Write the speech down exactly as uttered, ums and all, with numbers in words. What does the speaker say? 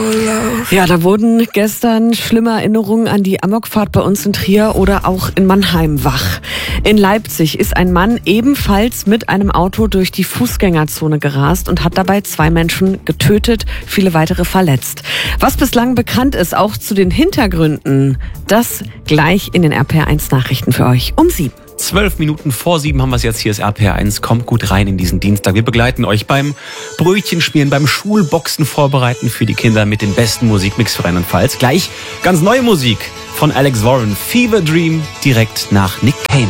Ja, da wurden gestern schlimme Erinnerungen an die Amokfahrt bei uns in Trier oder auch in Mannheim wach. In Leipzig ist ein Mann ebenfalls mit einem Auto durch die Fußgängerzone gerast und hat dabei zwei Menschen getötet, viele weitere verletzt. Was bislang bekannt ist, auch zu den Hintergründen, das gleich in den R P R eins Nachrichten für euch um sieben. Zwölf Minuten vor sieben haben wir es jetzt. Hier ist R P R eins. Kommt gut rein in diesen Dienstag. Wir begleiten euch beim Brötchenschmieren, beim Schulboxen vorbereiten für die Kinder mit dem besten Musikmix für Rheinland-Pfalz. Gleich ganz neue Musik von Alex Warren. Fever Dream direkt nach Nick Cave.